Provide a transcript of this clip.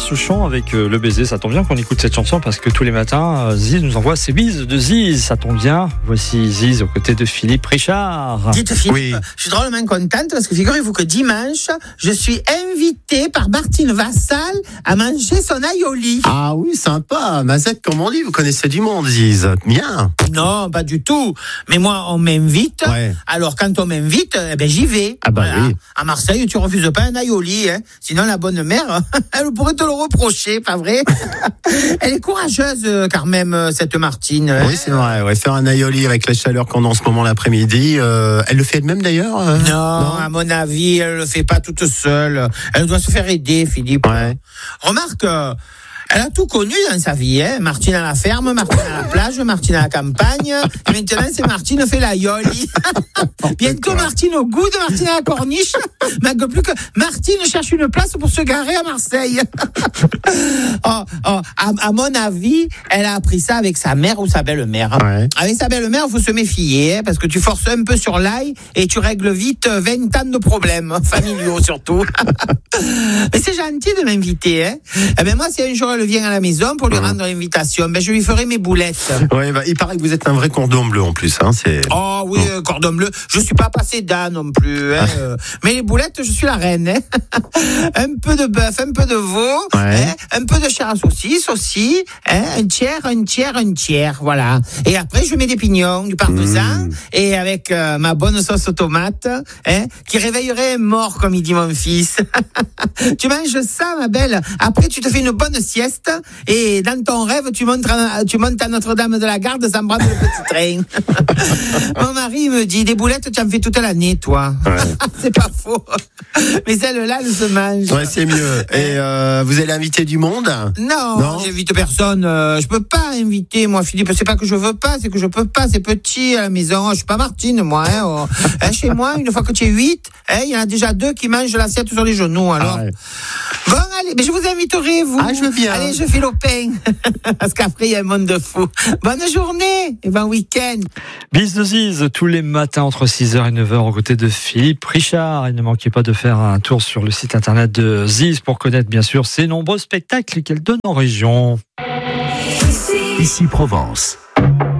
Souchon avec Le Baiser. Ça tombe bien qu'on écoute cette chanson parce que tous les matins, Ziz nous envoie ses bises de Ziz. Ça tombe bien. Voici Ziz aux côtés de Philippe Richard. Dites Philippe, Oui. je suis drôlement contente parce que figurez-vous que dimanche, je suis invitée par Martine Vassal à manger son aioli. Ah oui, sympa. Mazette, comme on dit, vous connaissez du monde, Ziz. Bien. Non, pas du tout. Mais moi, on m'invite. Ouais. Alors, quand on m'invite, j'y vais. Ah bah oui. À Marseille, tu refuses pas un aioli. Hein. Sinon, la bonne mère, elle pourrait te le reprocher, pas vrai? Elle est courageuse, quand même, cette Martine. Oui, c'est vrai. Ouais, faire un aioli avec la chaleur qu'on a en ce moment l'après-midi. Elle le fait elle-même d'ailleurs Non, à mon avis, elle le fait pas toute seule. Elle doit se faire aider, Philippe. Ouais. Remarque, elle a tout connu dans sa vie, hein. Martine à la ferme, Martine à la plage, Martine à la campagne. Et maintenant, c'est Martine fait l'aioli. Bientôt, Martine au goût de Martine à la corniche. Manque plus que Martine cherche une place pour se garer à Marseille. À mon avis, elle a appris ça avec sa mère ou sa belle-mère. Ouais. Avec sa belle-mère, il faut se méfier, hein, parce que tu forces un peu sur l'ail et tu règles vite 20 ans de problèmes, familiaux surtout. Mais c'est gentil de m'inviter, hein. Eh ben moi, si un jour elle vient à la maison pour lui rendre l'invitation, je lui ferai mes boulettes. Ouais, il paraît que vous êtes un vrai cordon bleu en plus. Hein, c'est... Oh oui, cordon bleu. Je suis pas passé d'âne non plus, hein. Mais les boulettes, je suis la reine, hein. Un peu de bœuf, un peu de veau, Ouais. hein, un peu de chair à saucisse aussi, hein, un tiers, voilà. Et après, je mets des pignons, du parmesan, et avec ma bonne sauce tomate, hein, qui réveillerait un mort, comme il dit mon fils. Tu manges ça, ma belle. Après, tu te fais une bonne sieste, et dans ton rêve, tu montes à Notre-Dame de la Garde sans prendre le petit train. Mon mari me dit, des boulettes, tu en fais toute l'année, toi. Ouais. C'est pas faux. Mais celle-là, elle se mange. Ouais, c'est mieux. Et vous allez inviter du monde? Non, j'invite personne. Je peux pas inviter, moi, Philippe. C'est pas que je veux pas, c'est que je peux pas. C'est petit à la maison. Je suis pas Martine, moi. Chez moi, une fois que tu es 8, il y en a déjà 2 qui mangent l'assiette sur les genoux. Alors, Ah ouais. bon, allez, mais je vous inviterai, vous. Ah, je veux bien. Allez, je file au pain. Parce qu'après, il y a un monde de fous. Bonne journée et bon week-end. Bis de Ziz tous les matins entre 6h et 9h aux côtés de Philippe Richard. Et ne manquez pas de faire un tour sur le site internet de Ziz pour connaître bien sûr ses nombreux spectacles qu'elle donne en région. Ici Provence.